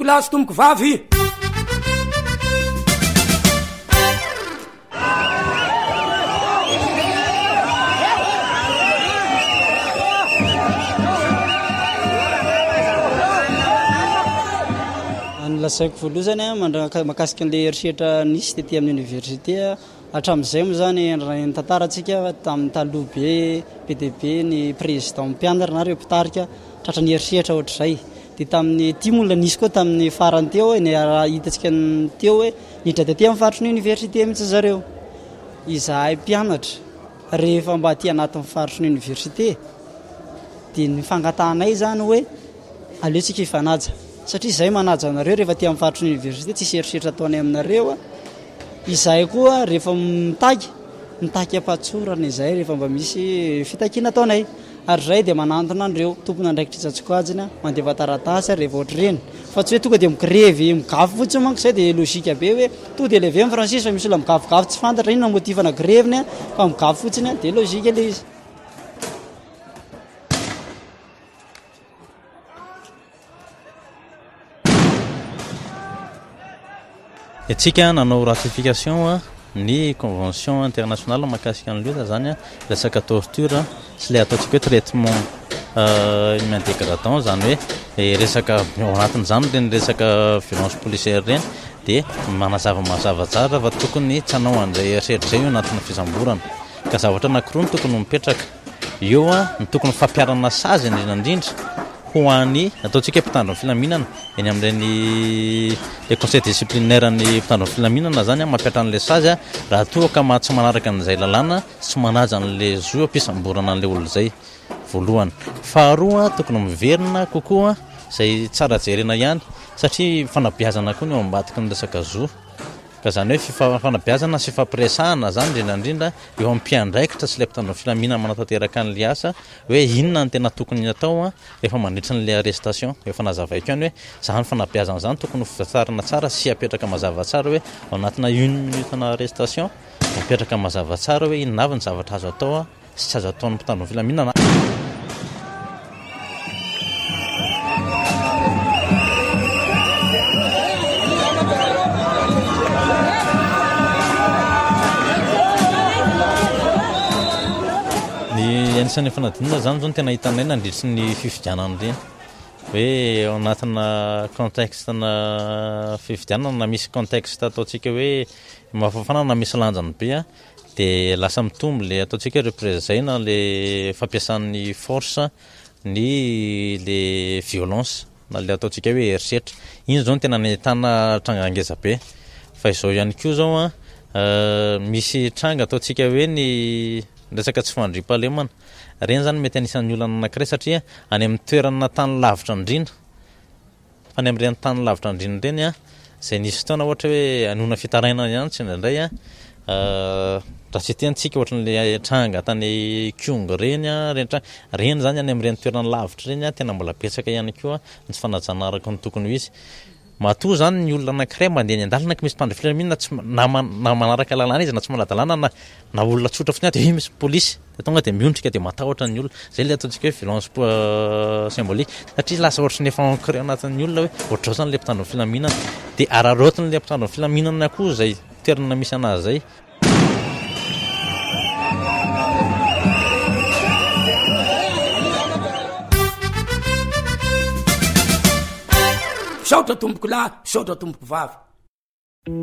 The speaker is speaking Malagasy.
lahy sy tomboko vavy. Lasaiko voaloha zany makasika an'le eritreritra nisy tetỳ amin'ny université hatramin'izay moa zany ny tantarantsika tamin'ny taloha be dia be ny président mpianatra nareo mpitarika tratra ny eritreritra ohatr'izay. Dia tamin'ny ity mola nisy koa tamin'ny farany teo ny hitantsika teo hoe niditra tetỳ amin'ny faritry ny université mihitsy zareo. Izahay mpianatra rehefa mba aty anatin'ny faritry ny université dia ny fangatanay zany hoe aleotsika ifanaja. Satria izay manaja anareo rehefa aty amin'ny faritry ny université tsisy eritreritra ataonay aminareo. Izahay koa rehefa mitaky ampatsorana izay rehefa mba misy fitakiana ataonay. Ary izay dia manantona an'ireo tompona andraikitra tsatsokajina mandeva taratasy rehefa ohatr'ireny. Fa tsy hoe tonga dia migrevy migafy fotsiny manko izay dia logika be hoe to dia levé amin'ny Francis fa misy olona migafigafy tsy fantatra inona motivana greviny fa migafy fotsiny dia logika ilay izy. Etsika nanao ratification ny convention internationale mahakasika ny loza zany resaka torture sy le ataontsika hoe traitement humain dégradant zany hoe resaka ao anatin'izany reny resaka violence policière reny dia mazava tsara fa tokony tsy hanao an'izay eritreritra izay io anatin'ny fisamborana ka zavatra anankiroa ny tokony mipetraka eo ny tokony fampiarana sazy indrindra ho an'ny ataontsika mpitandro ny filaminana eny amin'ireny le conseil disciplinaire ny mpitandro ny filaminana zany mampiatra an'ilay sazy raha toa ka tsy manaraka an'izay lalàna sy manaja an'le zo ampisamborana an'le olo zay voalohany. Faharoa tokony miverina kokoa izay tsara jerena ihany satria fanabeazana koa ny eo ambadiky ny resaka zo ka zany hoe fanabeazana sy fampiresahana zany indrindra eo amin'ny mpiandraikitra sy ilay mpitandro ny filaminana manatanteraka an'le asa hoe inona ny tena tokony atao rehefa mandritra n'le arrestation efa nazavaiko ihany hoe zany fanabeazana zany tokony voasarina tsara sy apetraka mazava tsara hoe ao anatina 1 minute na arrestation apetraka mazava tsara hoe inona avy ny zavatra azo atao sy tsy azo ataon'ny mpitandro ny filaminana. Anisan'ny fanadinana zany zao tena hitanay nandritry ny fifidianana reny hoe ao anatina contextena fifidianana na misy contexte ataontsika hoe mafafana na misy lanjany be dia lasa mitombo le ataontsika représena le fampiasan'ny force ny le violence na le ataontsika hoe eritreritra iny zao tena nahitana tranga ngeza be fa izao ihany koa zao misy tranga ataontsika hoe ny resaka tsy fandriam-pahalemana reny zany mety anisan'ny olana anankiray satria any amin'ny toerana tany lavitra indrindra fa any amin'ireny tany lavitra indrindra reny izay nisy fotoana ohatra hoe anona fitarainana ihany tsy indraindray raha tsy tiantsika ohatran'le tranga tany Kongo reny reny zany any amin'ireny toerana lavitra reny tena mbola betsaka ihany koa ny tsy fanajana araka ny tokony ho izy. Matoa zany ny olona anankiray mandeha ny andalana ka misy mpandry filaminana na manaraka lalàna izy na tsy manadalàna na olona tsotra fotsiny dia misy polisy dia tonga dia miondrika dia matahotra ny olona zay le ataontsika hoe violence symbolique satria lasa ohatry ny efa ancré anatin'ny olona hoe ohatrao zany le mpitandro ny filaminana dia araraotiny le mpitandro ny filaminana koa zay toerana misy anazy zay. Saotra tomboko lahy, saotra tomboko vavy.